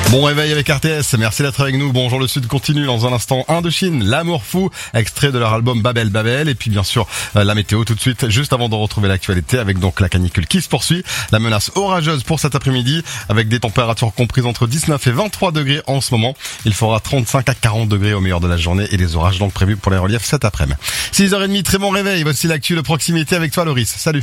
Bon réveil avec RTS, merci d'être avec nous. Bonjour le Sud continue dans un instant. Indochine, l'amour fou, extrait de leur album Babel Babel. Et puis bien sûr la météo tout de suite, juste avant de retrouver l'actualité avec donc la canicule qui se poursuit. La menace orageuse pour cet après-midi avec des températures comprises entre 19 et 23 degrés en ce moment. Il fera 35 à 40 degrés au meilleur de la journée et des orages donc prévus pour les reliefs cet après-midi. 6h30, très bon réveil. Voici l'actu de proximité avec toi Loris. Salut.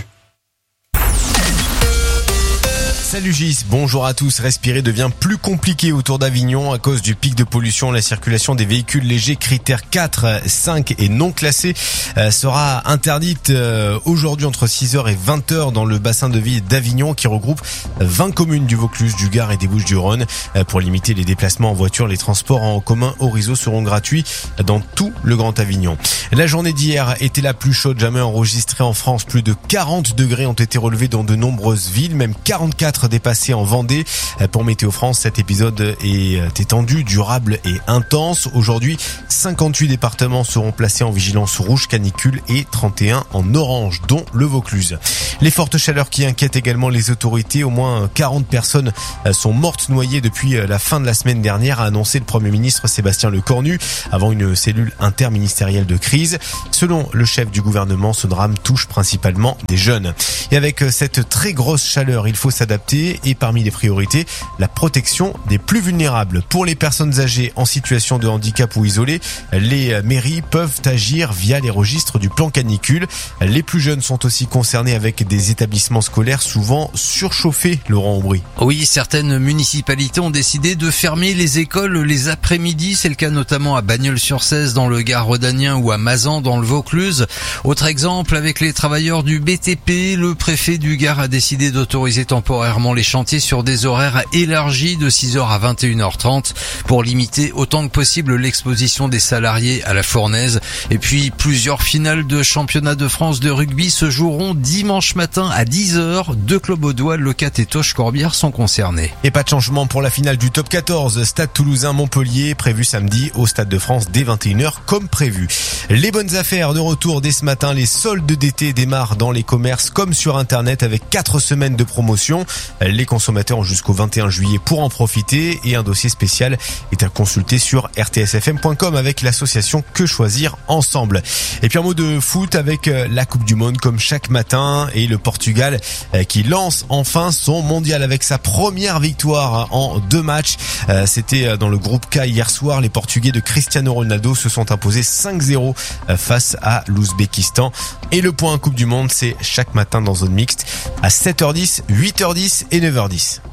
Salut Gis, bonjour à tous. Respirer devient plus compliqué autour d'Avignon à cause du pic de pollution. La circulation des véhicules légers critères 4, 5 et non classés sera interdite aujourd'hui entre 6h et 20h dans le bassin de vie d'Avignon qui regroupe 20 communes du Vaucluse, du Gard et des Bouches-du-Rhône. Pour limiter les déplacements en voiture, les transports en commun au réseau seront gratuits dans tout le Grand Avignon. La journée d'hier était la plus chaude jamais enregistrée en France. Plus de 40 degrés ont été relevés dans de nombreuses villes, même 44 dépassés en Vendée. Pour Météo France, cet épisode est étendu, durable et intense. Aujourd'hui, 58 départements seront placés en vigilance rouge canicule et 31 en orange, dont le Vaucluse. Les fortes chaleurs qui inquiètent également les autorités. Au moins 40 personnes sont mortes noyées depuis la fin de la semaine dernière, a annoncé le Premier ministre Sébastien Lecornu avant une cellule interministérielle de crise. Selon le chef du gouvernement, ce drame touche principalement des jeunes. Et avec cette très grosse chaleur, il faut s'adapter. Et parmi les priorités, la protection des plus vulnérables. Pour les personnes âgées en situation de handicap ou isolées, les mairies peuvent agir via les registres du plan canicule. Les plus jeunes sont aussi concernés avec des établissements scolaires souvent surchauffés, Laurent Aubry. Oui, certaines municipalités ont décidé de fermer les écoles les après-midi. C'est le cas notamment à Bagnols-sur-Cèze dans le Gard rhodanien ou à Mazan dans le Vaucluse. Autre exemple, avec les travailleurs du BTP, le préfet du Gard a décidé d'autoriser temporairement les chantiers sur des horaires élargis de 6h à 21h30 pour limiter autant que possible l'exposition des salariés à la fournaise. Et puis plusieurs finales de championnat de France de rugby se joueront dimanche matin à 10h. Deux clubs audois, Locat et Toch-Corbière sont concernés. Et pas de changement pour la finale du top 14. Stade Toulousain-Montpellier prévu samedi au Stade de France dès 21h comme prévu. Les bonnes affaires de retour dès ce matin. Les soldes d'été démarrent dans les commerces comme sur Internet avec 4 semaines de promotion. Les consommateurs ont jusqu'au 21 juillet pour en profiter et un dossier spécial est à consulter sur rtsfm.com avec l'association Que Choisir Ensemble. Et puis un mot de foot avec la Coupe du Monde comme chaque matin et le Portugal qui lance enfin son mondial avec sa première victoire en 2 matchs. C'était dans le groupe K hier soir. Les Portugais de Cristiano Ronaldo se sont imposés 5-0 face à l'Ouzbékistan. Et le point Coupe du Monde, c'est chaque matin dans Zone Mixte à 7h10, 8h10 et 9h10.